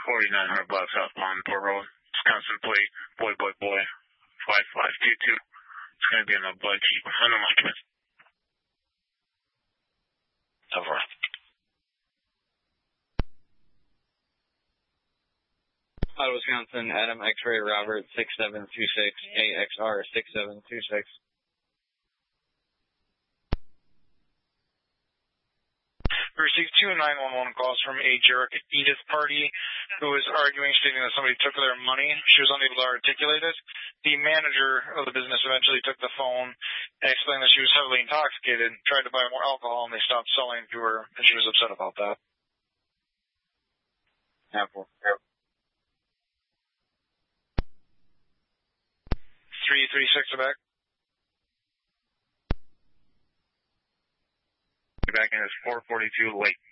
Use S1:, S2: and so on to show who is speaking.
S1: $4,900 southbound Port Road. Wisconsin plate, boy, 5522. It's going to be on a budge. Unknown occupants. Over.
S2: Out of Wisconsin, Adam X-Ray Robert 6726, AXR 6726.
S3: We received 2 911 calls from a jerk Edith party who was arguing, stating that somebody took their money. She was unable to articulate it. The manager of the business eventually took the phone and explained that she was heavily intoxicated, tried to buy more alcohol, and they stopped selling to her, and she was upset about that.
S2: Apple.
S3: 336 back.
S1: Back in is 442 late.